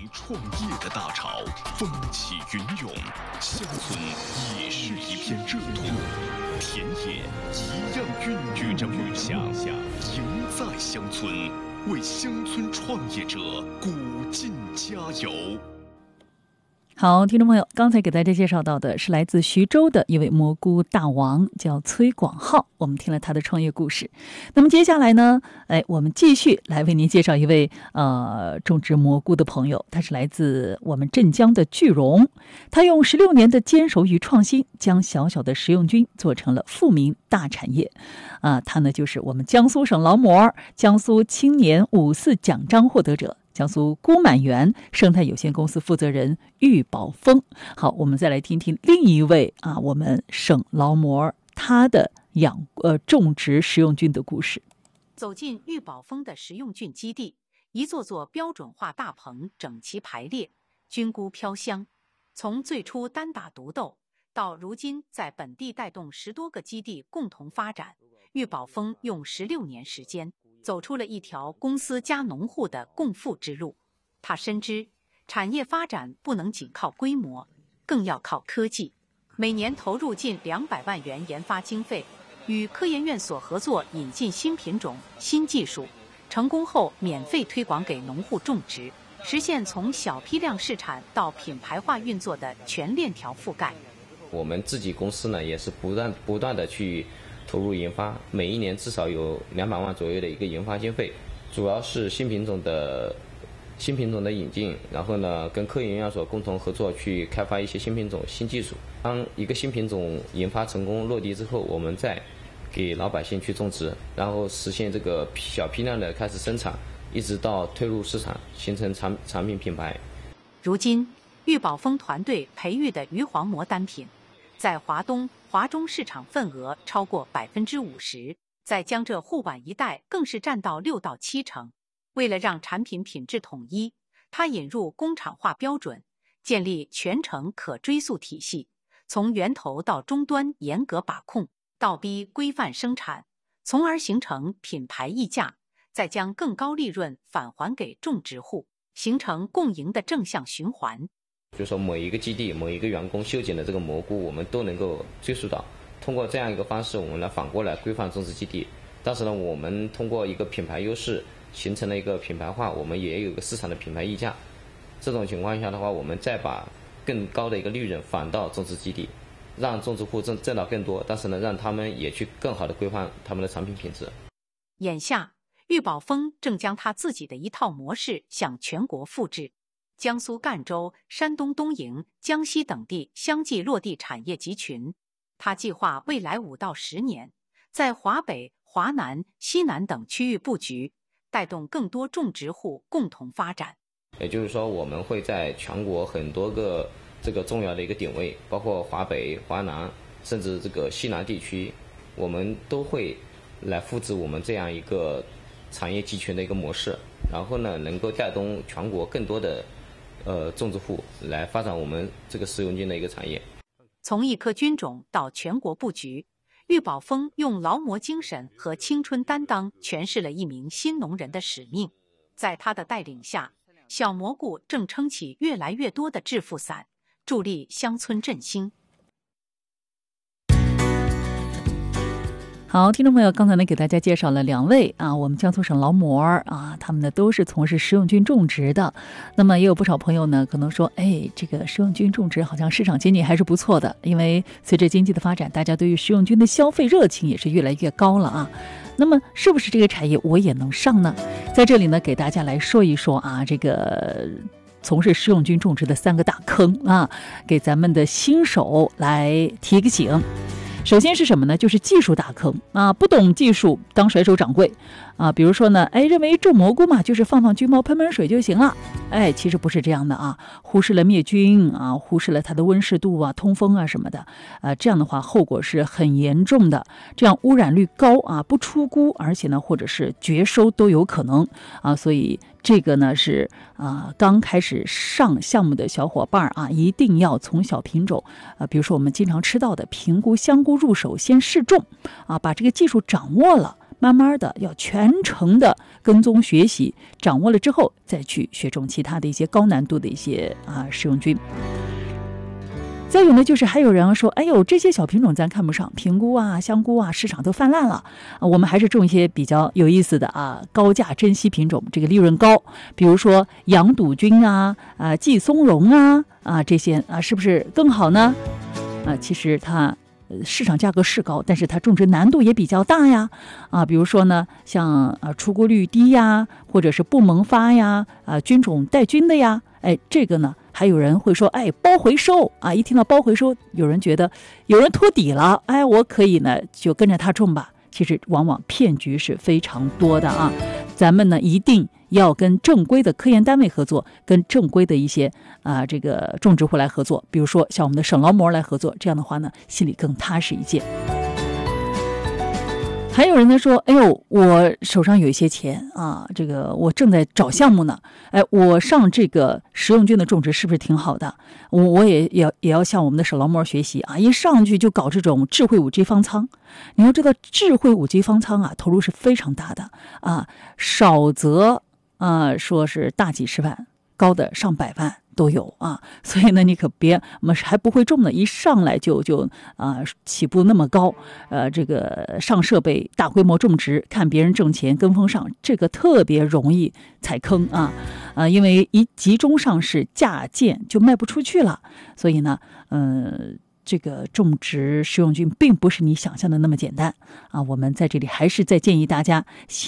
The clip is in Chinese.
创业的大潮，风起云涌，乡村也是一片热土，田野一样孕育着梦想，赢在乡村，为乡村创业者鼓劲加油。 好，听众朋友，刚才给大家介绍到的是来自徐州的一位蘑菇大王，叫崔广浩。我们听了他的创业故事。那么接下来呢，我们继续来为您介绍一位种植蘑菇的朋友，他是来自我们镇江的巨荣。他用16年的坚守与创新，将小小的食用菌做成了富民大产业。他呢就是我们江苏省劳模、江苏青年54奖章获得者。江苏郭满园生态有限公司负责人郁宝峰。好，我们再来听听另一位我们省劳模他的种植食用菌的故事。 走进郁宝峰的食用菌基地，一座座标准化大棚整齐排列，菌菇飘香。从最初单打独斗，到如今在本地带动10多个基地共同发展，郁宝峰用16年时间走出了一条公司加农户的共富之路。他深知产业发展不能仅靠规模，更要靠科技。每年投入近200万元研发经费，与科研院所合作引进新品种、新技术，成功后免费推广给农户种植，实现从小批量试产到品牌化运作的全链条覆盖。 我们自己公司呢，也是不断的去投入研发，每一年至少有200万左右的一个研发经费，主要是新品种的引进，然后呢跟科研院所共同合作去开发一些新品种、新技术。当一个新品种研发成功落地之后，我们再给老百姓去种植，然后实现这个小批量的开始生产，一直到推入市场，形成产品品牌。 如今郁宝峰团队培育的鱼黄膜单品在华东、华中市场份额超过50%，在江浙沪皖一带更是占到6到7成。为了让产品品质统一，他引入工厂化标准，建立全程可追溯体系，从源头到终端严格把控，倒逼规范生产，从而形成品牌溢价，再将更高利润返还给种植户，形成共赢的正向循环。 就是说每一个基地、每一个员工修剪的这个蘑菇，我们都能够追溯到。通过这样一个方式，我们来反过来规范种植基地。但是呢，我们通过一个品牌优势，形成了一个品牌化，我们也有一个市场的品牌溢价。这种情况下的话，我们再把更高的一个利润返到种植基地，让种植户挣到更多，但是呢，让他们也去更好的规范他们的产品品质。 眼下，郁宝峰正将他自己的一套模式向全国复制。江苏赣州、山东东营、江西等地相继落地产业集群。他计划未来5到10年，在华北、华南、西南等区域布局，带动更多种植户共同发展。 也就是说，我们会在全国很多个这个重要的一个点位，包括华北、华南，甚至这个西南地区，我们都会来复制我们这样一个产业集群的一个模式，然后呢，能够带动全国更多的种植户来发展我们这个食用菌的一个产业。 从一颗菌种到全国布局，郁宝峰用劳模精神和青春担当诠释了一名新农人的使命。在他的带领下，小蘑菇正撑起越来越多的致富伞，助力乡村振兴。 好，听众朋友，刚才呢给大家介绍了2位我们江苏省劳模他们呢都是从事食用菌种植的。那么也有不少朋友呢可能说，这个食用菌种植好像市场前景还是不错的，因为随着经济的发展，大家对于食用菌的消费热情也是越来越高了那么是不是这个产业我也能上呢？在这里呢给大家来说一说这个从事食用菌种植的3个大坑给咱们的新手来提个醒。首先是什么呢？就是技术大坑不懂技术当甩手掌柜比如说呢，认为种蘑菇嘛，就是放菌毛、喷水就行了。其实不是这样的忽视了灭菌忽视了它的温湿度通风什么的这样的话后果是很严重的，这样污染率高不出菇，而且呢或者是绝收都有可能所以这个呢是刚开始上项目的小伙伴一定要从小品种比如说我们经常吃到的平菇、香菇入手，先试种把这个技术掌握了， 慢慢的要全程的跟踪学习，掌握了之后再去学种其他的一些高难度的一些食用菌。再有呢，就是还有人说，哎呦，这些小品种咱看不上，平菇啊、香菇啊，市场都泛滥了，我们还是种一些比较有意思的高价珍稀品种，这个利润高，比如说羊肚菌季松茸这些是不是更好呢？其实它市场价格是高，但是它种植难度也比较大呀。比如说呢，像出菇率低呀，或者是不萌发呀，菌种带菌的呀，这个呢。还有人会说，包回收一听到包回收，有人觉得有人托底了，我可以呢就跟着他种吧。其实往往骗局是非常多的咱们呢一定要跟正规的科研单位合作，跟正规的一些这个种植户来合作，比如说像我们的省劳模来合作，这样的话呢心里更踏实一些。还有人呢说，哎呦，我手上有一些钱这个我正在找项目呢，我上这个食用菌的种植是不是挺好的？我也要向我们的省劳模学习一上去就搞这种智慧5G 方舱。你要知道，智慧5G 方舱投入是非常大的少则说是大几十万，高的上百万都有所以呢，你可别我们还不会种呢，一上来就起步那么高，这个上设备大规模种植，看别人挣钱跟风上，这个特别容易踩坑因为一集中上市价贱就卖不出去了，所以呢，这个种植食用菌并不是你想象的那么简单我们在这里还是再建议大家